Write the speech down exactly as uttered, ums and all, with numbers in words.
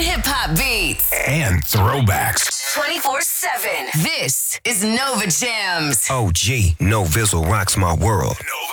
hip hop beats and throwbacks twenty-four seven. This is Nova Jams. O G, No Vizzle rocks my world. No